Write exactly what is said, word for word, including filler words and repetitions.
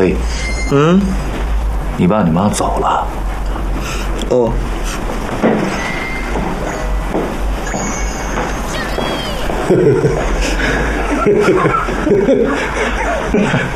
嘿， 嗯， 你爸你妈走了。 哦。呵呵呵呵呵呵。